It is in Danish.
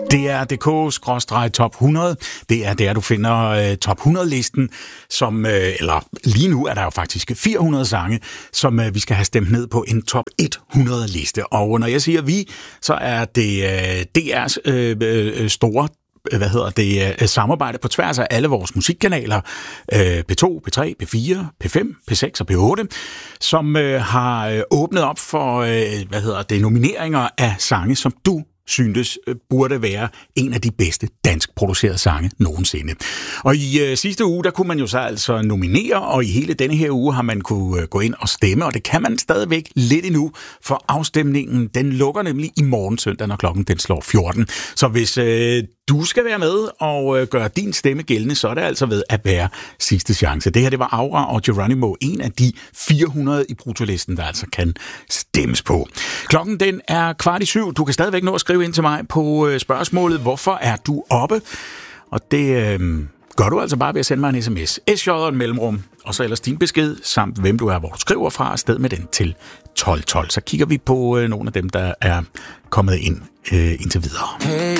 dr.dk/top 100. Det er der, du finder top 100-listen, som, eller lige nu er der jo faktisk 400 sange, som vi skal have stemt ned på en top 100-liste. Og når jeg siger vi, så er det DR's store samarbejde på tværs af alle vores musikkanaler, P2, P3, P4, P5, P6 og P8, som har åbnet op for, nomineringer af sange, som du syntes burde være en af de bedste dansk producerede sange nogensinde. Og i sidste uge, der kunne man jo så altså nominere, og i hele denne her uge har man kunne gå ind og stemme, og det kan man stadigvæk lidt endnu, for afstemningen, den lukker nemlig i morgen søndag, når klokken den slår 14. Så hvis du skal være med og gøre din stemme gældende, så er det altså ved at være sidste chance. Det her, det var Aura og Geronimo, en af de 400 i brutolisten, der altså kan stemmes på. Klokken den er 6:15. Du kan stadigvæk nå at skrive ind til mig på spørgsmålet, hvorfor er du oppe? Og det gør du altså bare ved at sende mig en sms. SJ og en mellemrum, og så ellers din besked, samt hvem du er, hvor du skriver fra, afsted med den til 1212. Så kigger vi på nogle af dem, der er kommet ind indtil videre. Hey.